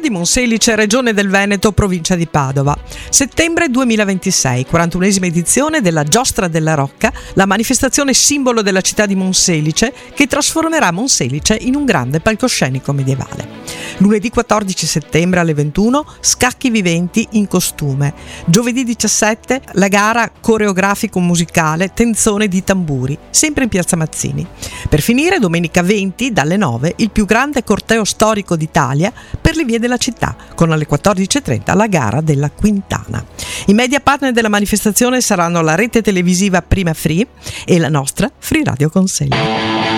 di Monselice, Regione del Veneto, provincia di Padova. Settembre 2026, 41esima edizione della Giostra della Rocca, la manifestazione simbolo della città di Monselice che trasformerà Monselice in un grande palcoscenico medievale. Lunedì 14 settembre alle 21, scacchi viventi in costume. Giovedì 17, la gara coreografico-musicale Tenzone di tamburi, sempre in Piazza Mazzini. Per finire, domenica 20, dalle 9, il più grande corteo storico d'Italia per le vie della città, con alle 14.30 la gara della Quintana. I media partner della manifestazione saranno la rete televisiva Prima Free e la nostra Free Radio Consiglio.